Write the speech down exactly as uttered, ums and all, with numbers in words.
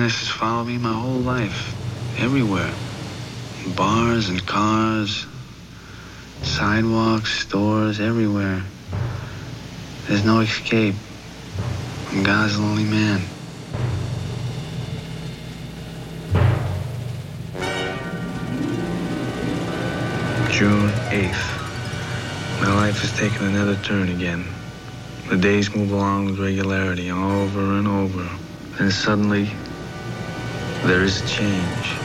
Loneliness has followed me my whole life. Everywhere. In bars and cars, sidewalks, stores, everywhere. There's no escape. I'm God's lonely man. June eighth. My life has taken another turn again. The days move along with regularity over and over. Then suddenly, there is change.